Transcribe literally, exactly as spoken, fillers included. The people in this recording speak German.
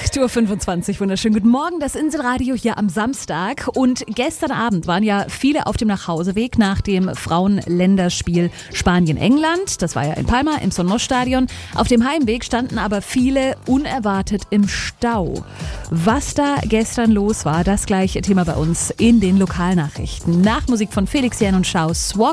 acht Uhr fünfundzwanzig, wunderschönen guten Morgen, das Inselradio hier am Samstag. Und gestern Abend waren ja viele auf dem Nachhauseweg nach dem Frauenländerspiel Spanien-England. Das war ja in Palma im Sonos-Stadion. Auf dem Heimweg standen aber viele unerwartet im Stau. Was da gestern los war, das gleiche Thema bei uns in den Lokalnachrichten. Nach Musik von Felix Jan und Schau, Swag